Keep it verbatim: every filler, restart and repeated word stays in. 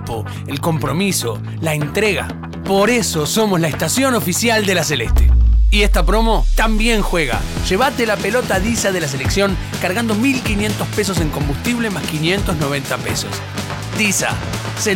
tiempo, el compromiso, la entrega. Por eso somos la estación oficial de la Celeste. Y esta promo también juega. Llévate la pelota Disa de la selección cargando mil quinientos pesos en combustible más quinientos noventa pesos. Disa.